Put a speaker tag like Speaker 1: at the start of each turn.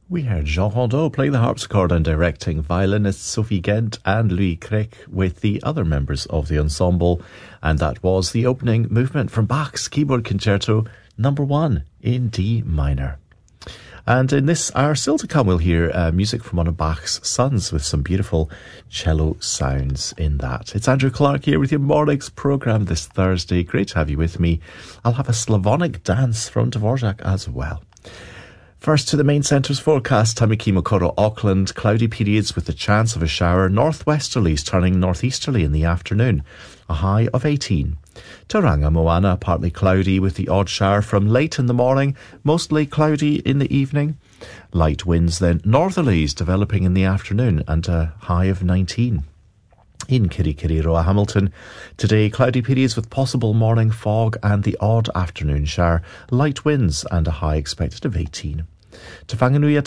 Speaker 1: We heard Jean Rondeau playing the harpsichord and directing violinists Sophie Gent and Louis Crick with the other members of the ensemble, and that was the opening movement from Bach's Keyboard Concerto No. 1 in D minor. And in this hour still to come, we'll hear music from one of Bach's sons with some beautiful cello sounds in that. It's Andrew Clark here with your morning's programme this Thursday. Great to have you with me. I'll have a Slavonic dance from Dvorak as well. First to the main centre's forecast. Tamaki-Mokoro, Auckland, cloudy periods with the chance of a shower, northwesterlies turning northeasterly in the afternoon, a high of 18. Tauranga, Moana, partly cloudy with the odd shower from late in the morning, mostly cloudy in the evening. Light winds then northerlies developing in the afternoon and a high of 19. In Kirikiri, Roa, Hamilton, today cloudy periods with possible morning fog and the odd afternoon shower, light winds and a high expected of 18. Te Whanganui,